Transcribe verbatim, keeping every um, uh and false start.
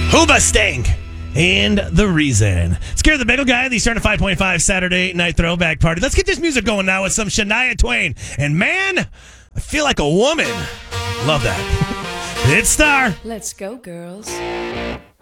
Hooba Stank and The Reason. Scare the Bagel Guy, the Starting five point five Saturday Night Throwback Party. Let's get this music going now with some Shania Twain. And man, I feel like a woman. Love that. It's Star. Let's go, girls.